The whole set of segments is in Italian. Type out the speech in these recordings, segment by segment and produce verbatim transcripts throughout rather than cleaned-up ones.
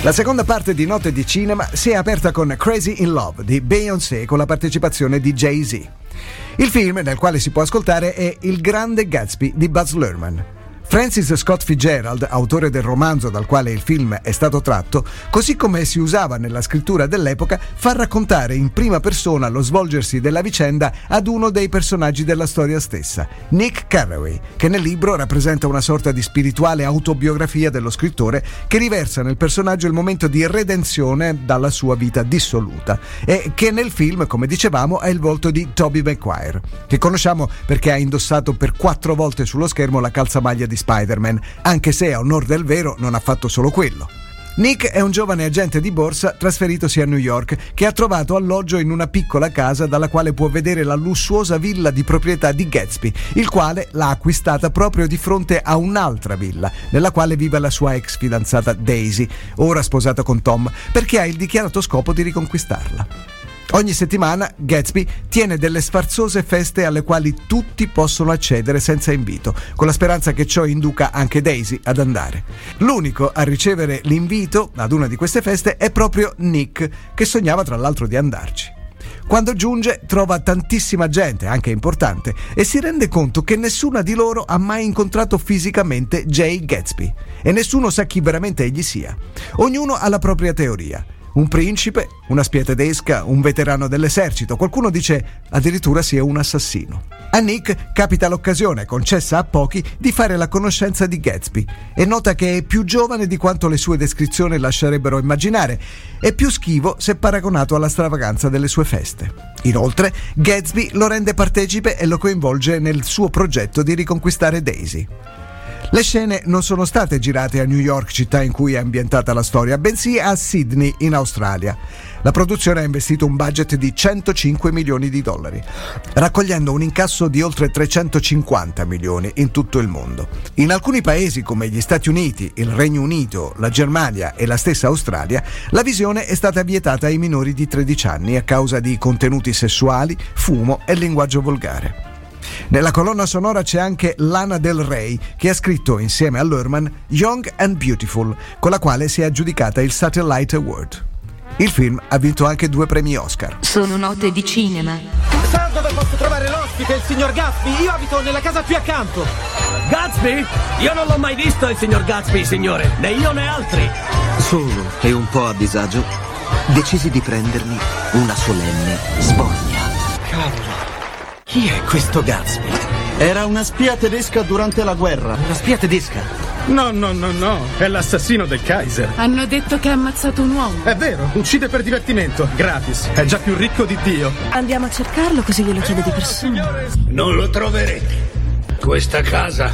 La seconda parte di Notte di Cinema si è aperta con Crazy in Love di Beyoncé con la partecipazione di Jay-Z. Il film nel quale si può ascoltare è Il Grande Gatsby di Baz Luhrmann. Francis Scott Fitzgerald, autore del romanzo dal quale il film è stato tratto, così come si usava nella scrittura dell'epoca, fa raccontare in prima persona lo svolgersi della vicenda ad uno dei personaggi della storia stessa, Nick Carraway, che nel libro rappresenta una sorta di spirituale autobiografia dello scrittore che riversa nel personaggio il momento di redenzione dalla sua vita dissoluta e che nel film, come dicevamo, è il volto di Tobey Maguire, che conosciamo perché ha indossato per quattro volte sullo schermo la calzamaglia di Spider-Man, anche se a onor del vero non ha fatto solo quello. Nick è un giovane agente di borsa trasferitosi a New York che ha trovato alloggio in una piccola casa dalla quale può vedere la lussuosa villa di proprietà di Gatsby, il quale l'ha acquistata proprio di fronte a un'altra villa nella quale vive la sua ex fidanzata Daisy, ora sposata con Tom, perché ha il dichiarato scopo di riconquistarla. Ogni settimana Gatsby tiene delle sfarzose feste alle quali tutti possono accedere senza invito, con la speranza che ciò induca anche Daisy ad andare. L'unico a ricevere l'invito ad una di queste feste è proprio Nick, che sognava tra l'altro di andarci. Quando giunge trova tantissima gente, anche importante, e si rende conto che nessuna di loro ha mai incontrato fisicamente Jay Gatsby e nessuno sa chi veramente egli sia. Ognuno ha la propria teoria. Un principe, una spia tedesca, un veterano dell'esercito, qualcuno dice addirittura sia un assassino. A Nick capita l'occasione, concessa a pochi, di fare la conoscenza di Gatsby e nota che è più giovane di quanto le sue descrizioni lascerebbero immaginare e più schivo se paragonato alla stravaganza delle sue feste. Inoltre, Gatsby lo rende partecipe e lo coinvolge nel suo progetto di riconquistare Daisy. Le scene non sono state girate a New York, città in cui è ambientata la storia, bensì a Sydney, in Australia. La produzione ha investito un budget di centocinque milioni di dollari, raccogliendo un incasso di oltre trecentocinquanta milioni in tutto il mondo. In alcuni paesi come gli Stati Uniti, il Regno Unito, la Germania e la stessa Australia, la visione è stata vietata ai minori di tredici anni a causa di contenuti sessuali, fumo e linguaggio volgare. Nella colonna sonora c'è anche Lana Del Rey, che ha scritto insieme a Luhrmann Young and Beautiful, con la quale si è aggiudicata il Satellite Award. Il film ha vinto anche due premi Oscar. Sono note di cinema. Sa dove posso trovare l'ospite, il signor Gatsby? Io abito nella casa più accanto. Gatsby? Io non l'ho mai visto il signor Gatsby, signore, né io né altri. Solo e un po' a disagio, decisi di prendermi una solenne sbornia. Cavolo. Chi è questo Gatsby? Era una spia tedesca durante la guerra. Una spia tedesca? No, no, no, no. È l'assassino del Kaiser. Hanno detto che ha ammazzato un uomo. È vero, uccide per divertimento, gratis. È già più ricco di Dio. Andiamo a cercarlo così glielo chiede di persona. Non lo troverete. Questa casa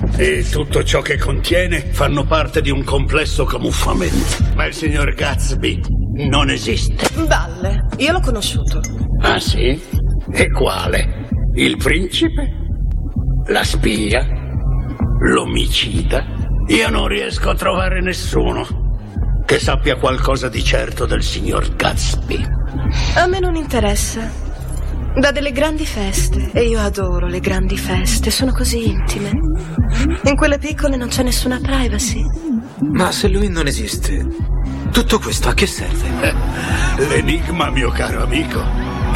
e tutto ciò che contiene fanno parte di un complesso camuffamento. Ma il signor Gatsby non esiste. Balle, io l'ho conosciuto. Ah sì? E quale? Il principe? La spia? L'omicida? Io non riesco a trovare nessuno che sappia qualcosa di certo del signor Gatsby. A me non interessa. Da delle grandi feste, e io adoro le grandi feste, sono così intime. In quelle piccole non c'è nessuna privacy. Ma se lui non esiste, tutto questo a che serve? L'enigma, mio caro amico,